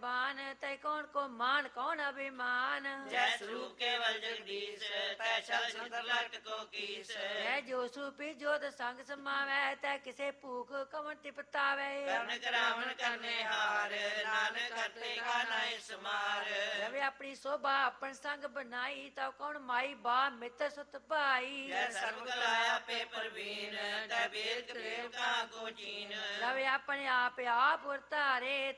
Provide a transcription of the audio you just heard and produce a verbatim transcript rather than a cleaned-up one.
भगवान तय कौन को मान कौन अभिमान। जय स्वरूप केवल जगदीश तय छल छतर लट को कीस। जय जो सूपी जोत संग समावै तय किसे भूख कवन तिपतावै। कर्ण करावन करने हार नानक करते का नाय समार। रवे अपनी शोभा अपन संग बनाई तब कौन माई बा मित्र सुत भाई। जय सर्व कलाया पे परवीन तय वेद प्रेम का को चीन। रवे अपने आप आप उतारे